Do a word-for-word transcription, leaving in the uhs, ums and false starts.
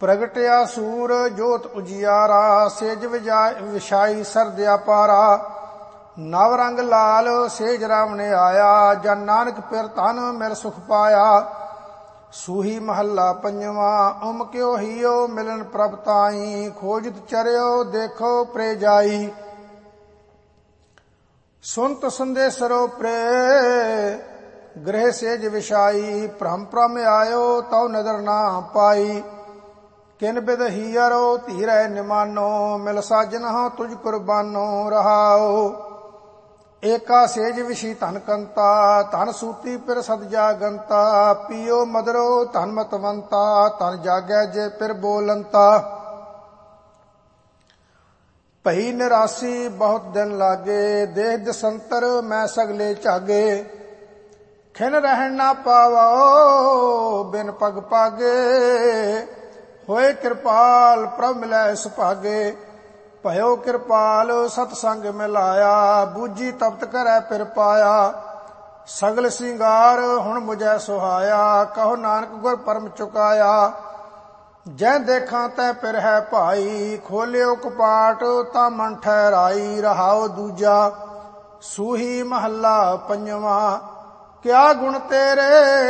ਪ੍ਰਗਟਿਆ ਸੂਰ ਜੋਤ ਉਜਿਆਰਾ, ਸੇਜ ਵਿਛਾਈ ਸਰਦਿਆ ਪਾਰਾ। ਨਵ ਰੰਗ ਲਾਲ ਸੇਜ ਰਾਮ ਨੇ ਆਇਆ, ਜਨ ਨਾਨਕ ਪਿਰ ਧਨ ਮਿਲ ਸੁਖ ਪਾਇਆ। ਸੂਹੀ ਮਹੱਲਾ ਪੰਜਵਾਂ। ਉਮ ਕਿਉ ਹੀਓ ਮਿਲਨ ਪ੍ਰਭ ਤਾਈ, ਖੋਜਤ ਚਰਿਓ ਦੇਖੋ ਪ੍ਰੇ ਜਾਈ। ਸੁਨਤ ਸੰਦੇਸਰੋ ਪ੍ਰੇ ਗ੍ਰਹਿ ਸੇਜ ਵਿਛਾਈ, ਭ੍ਰਮ ਭ੍ਰਮ ਆਇਓ ਤਉ ਨਦਰ ਨਾ ਪਾਈ। ਕਿਨ ਬਿਦ ਹੀਅਰੋ ਧੀਰੈ ਨਿਮਾਨੋ, ਮਿਲ ਸਾਜਨ ਹਾਂ ਤੁਝ ਕੁਰਬਾਨੋ ਰਹਾਓ। ਏਕਾ ਸੇਜ ਵਿਛੀ ਧਨ ਕੰਤਾ, ਧਨ ਸੂਤੀ ਪਿਰ ਸਦ ਜਾਗੰਤਾ। ਪੀਓ ਮਦਰੋ ਧਨ ਮਤਵੰਤਾ, ਧਨ ਜਾਗੈ ਜੇ ਪਿਰ ਬੋਲੰਤਾ। ਭਈ ਨਿਰਾਸੀ ਬਹੁਤ ਦਿਨ ਲਾਗੇ, ਦੇਹ ਦਸੰਤਰ ਮੈਂ ਸਗਲੇ ਝਾਗੇ। ਖਿਨ ਰਹਿਣ ਨਾ ਪਾਵੋ ਬਿਨ ਪਗ ਪਾਗੇ, ਹੋਏ ਕਿਰਪਾਲ ਪ੍ਰਭ ਮਿਲੈ ਸੁਭਾਗੇ। ਭਇਓ ਕਿਰਪਾਲ ਸਤਸੰਗ ਮਿਲਾਇਆ, ਬੂਝੀ ਤਪਤ ਕਰੈ ਪਿਰ ਪਾਇਆ। ਸਗਲ ਸਿੰਗਾਰ ਹੁਣ ਮੁਝੈ ਸੁਹਾਇਆ, ਕਹੋ ਨਾਨਕ ਗੁਰ ਪਰਮ ਚੁਕਾਇਆ। ਜੈ ਦੇਖਾਂ ਤੈ ਪਿਰ ਹੈ ਭਾਈ, ਖੋਲਿਓ ਕਪਾਟ ਤਾਂ ਮਨ ਠਹਿਰਾਈ। ਰਹਾਉ ਦੂਜਾ। ਸੂਹੀ ਮਹੱਲਾ ਪੰਜਵਾਂ। ਕਿਆ ਗੁਣ ਤੇਰੇ